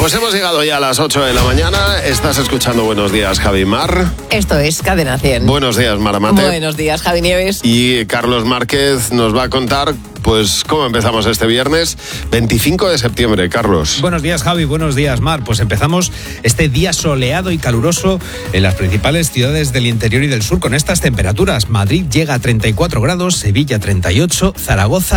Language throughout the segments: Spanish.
Pues hemos llegado ya a las 8 de la mañana. Estás escuchando Buenos Días, Javi Mar. Esto es Cadena 100. Buenos días, Mara Mate. Buenos días, Javi Nieves. Y Carlos Márquez nos va a contar, pues, cómo empezamos este viernes 25 de septiembre, Carlos. Buenos días, Javi. Buenos días, Mar. Pues empezamos este día soleado y caluroso en las principales ciudades del interior y del sur con estas temperaturas. Madrid llega a 34 grados, Sevilla 38, Zaragoza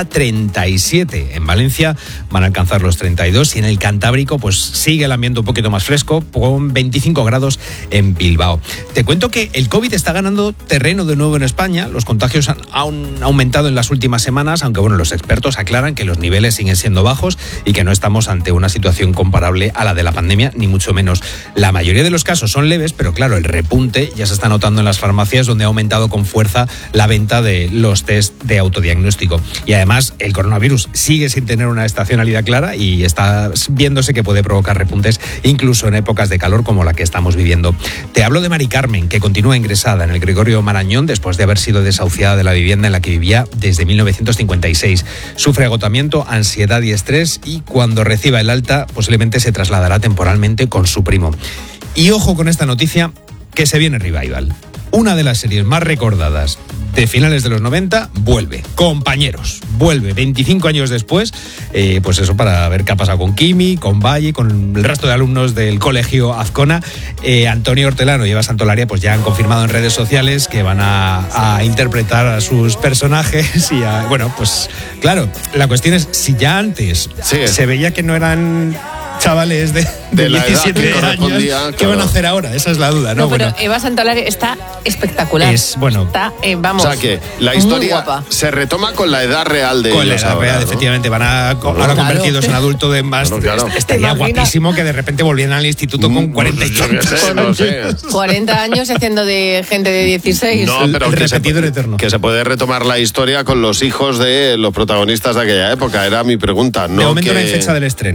37. En Valencia van a alcanzar los 32 y en el Cantábrico pues sigue el ambiente un poquito más fresco con 25 grados en Bilbao. Te cuento que el COVID está ganando terreno de nuevo en España. Los contagios han aumentado en las últimas semanas, aunque bueno, los expertos aclaran que los niveles siguen siendo bajos y que no estamos ante una situación comparable a la de la pandemia, ni mucho menos. La mayoría de los casos son leves, pero claro, el repunte ya se está notando en las farmacias, donde ha aumentado con fuerza la venta de los test de autodiagnóstico. Y además, el coronavirus sigue sin tener una estacionalidad clara y está viéndose que puede provocar repuntes incluso en épocas de calor como la que estamos viviendo. Te hablo de Mari Carmen, que continúa ingresada en el Gregorio Marañón después de haber sido desahuciada de la vivienda en la que vivía desde 1956. Sufre agotamiento, ansiedad y estrés y cuando reciba el alta posiblemente se trasladará temporalmente con su primo. Y ojo con esta noticia, que se viene Revival. Una de las series más recordadas de finales de los 90 vuelve. Compañeros, vuelve 25 años después, pues eso, para ver qué ha pasado con Kimi, con Valle, con el resto de alumnos del colegio Azcona. Antonio Hortelano y Eva Santolaria pues ya han confirmado en redes sociales que van a interpretar a sus personajes y bueno, pues claro, la cuestión es si ya antes se veía que no eran chavales de 17 años, ¿qué van a hacer ahora? Esa es la duda, ¿no? Pero bueno, Eva Santolaria está espectacular. Está, vamos, o sea que la historia se retoma con la edad real de ellos. Con la edad real, ¿no? Efectivamente, van ahora convertidos en adultos de más. Claro. Estaría guapísimo que de repente volvieran al instituto con 40 y tantos. No sé. 40 años haciendo de gente de 16. No, pero repetidor eterno. Que se puede retomar la historia con los hijos de los protagonistas de aquella época, era mi pregunta. De momento no hay fecha del estreno.